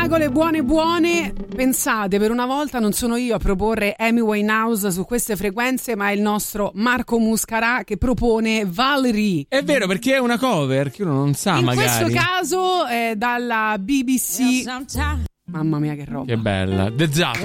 fragole buone. Pensate, per una volta non sono io a proporre Amy Winehouse su queste frequenze, ma è il nostro Marco Muscarà che propone Valerie. È vero, perché è una cover che uno non sa, magari. In questo caso è dalla BBC. Mamma mia, che roba. Che bella. The Zap.